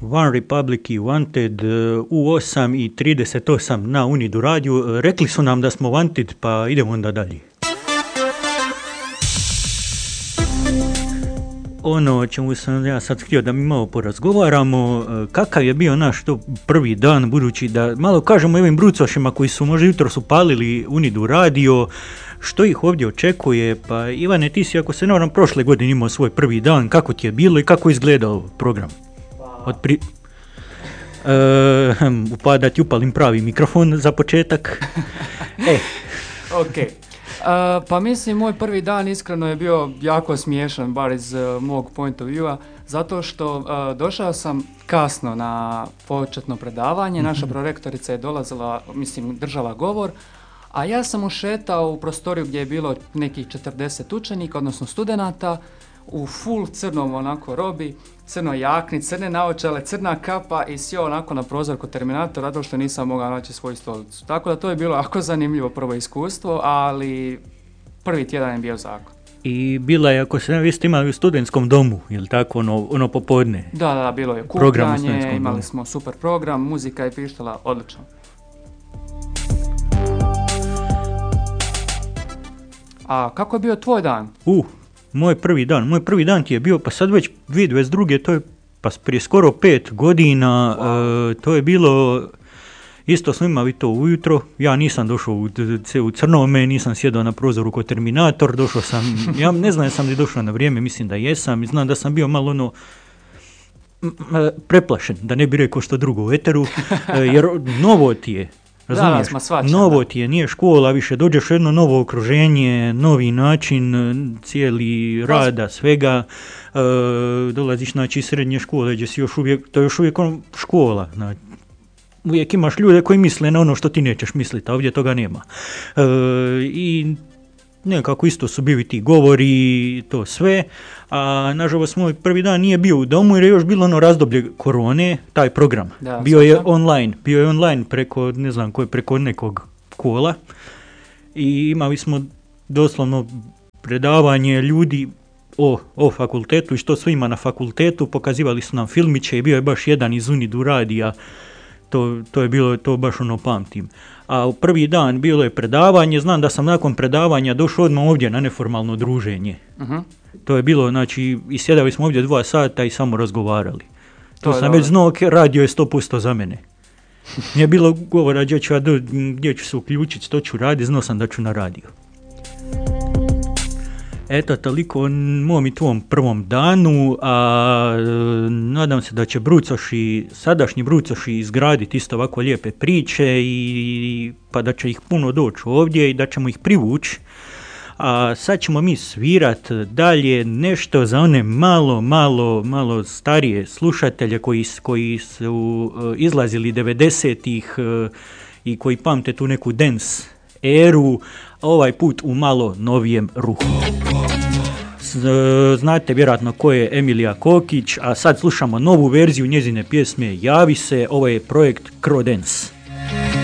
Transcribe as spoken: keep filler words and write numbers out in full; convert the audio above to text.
One Republic i Wanted u osam i trideset osam na Unidu radiju. Rekli su nam da smo Wanted, pa idemo onda dalje. Ono o čemu sam ja sad htio da mi malo porazgovaramo, kakav je bio naš to prvi dan, budući da malo kažemo ovim brucošima koji su možda jutro su palili Unidu radio, što ih ovdje očekuje. Pa Ivane, ti si, ako se ne varam, prošle godine imao svoj prvi dan, kako ti je bilo i kako je izgledao program? Od pri... e, upada ti upalim pravi mikrofon za početak. e. Ok. Uh, pa mislim, moj prvi dan iskreno je bio jako smiješan, bar iz uh, mog point of view-a, zato što uh, došao sam kasno na početno predavanje, naša prorektorica je dolazila, mislim, držala govor, a ja sam ušetao u prostoriju gdje je bilo nekih četrdeset učenika, odnosno studenata, u full crnom onako robi, crnoj jakni, crne naočale, crna kapa i sjeo onako na prozor kod Terminatora, zato što nisam mogao naći svoju stolicu. Tako da to je bilo jako zanimljivo prvo iskustvo, ali prvi tjedan je bio zakon. I bila je, ako se ne, vi ste imali u studentskom domu, je li tako, ono, ono popodne? Da, da, bilo je kupljanje, imali smo super program, muzika je pištala odlično. A kako je bio tvoj dan? Uh, moj prvi dan, moj prvi dan ti je bio, pa sad već dvije tisuće dvadeset druge, to je pa prije skoro pet godina, wow. uh, to je bilo, isto smo imali to ujutro, ja nisam došao u, u crnome, nisam sjedao na prozoru kod Terminator, došao sam, ja ne znam jesam li došao na vrijeme, mislim da jesam, znam da sam bio malo ono, preplašen, da ne bi rekao što drugo u eteru, jer novo ti je. Razumiješ, da, novo ti je, nije škola, više dođeš u jedno novo okruženje, novi način cijeli rada, svega, e, dolaziš znači iz srednje škole, gdje si još uvijek, to je još uvijek ono škola, znači, uvijek imaš ljude koji misle na ono što ti nećeš misliti, a ovdje toga nema. E, I nekako isto su bili ti govori, to sve, a nažalost moj prvi dan nije bio u domu jer je još bilo ono razdoblje korone, taj program. Da, bio je online, bio je online preko, ne znam koje, preko nekog kola i imali smo doslovno predavanje ljudi o, o fakultetu i što sve ima na fakultetu, pokazivali su nam filmiće i bio je baš jedan iz Unidu radija, to, to je bilo, to baš ono pamtim. A u prvi dan bilo je predavanje, znam da sam nakon predavanja došao odmah ovdje na neformalno druženje. Uh-huh. To je bilo, znači, i sjedali smo ovdje dva sata i samo razgovarali. To, to sam već znao, radio je sto posto za mene. Nije bilo govora gdje ću, gdje ću se uključiti, što ću raditi, znao sam da ću na radio. Eto, toliko o mom i tvom prvom danu, a nadam se da će brucoši, sadašnji brucoši izgraditi isto ovako lijepe priče i pa da će ih puno doći ovdje i da ćemo ih privući. A sad ćemo mi svirat dalje nešto za one malo, malo, malo starije slušatelje koji, koji su uh, izlazili devedesetih uh, i koji pamte tu neku dance eru, ovaj put u malo novijem ruhu. Znate vjerojatno ko je Emilija Kokić, a sad slušamo novu verziju njezine pjesme Javi se, ovo je projekt Crodance.